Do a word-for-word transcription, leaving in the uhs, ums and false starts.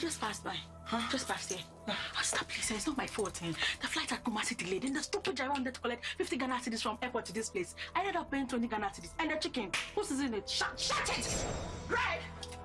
just passed by. Huh? Just passed here. Oh, stop, please. It's not my fault. Eh? The flight at Kumasi delayed. Then the stupid driver wanted to collect fifty Ghana cedis from airport to this place. I ended up paying twenty Ghana cedis. And the chicken, who's in it? Shut, shut it! Right!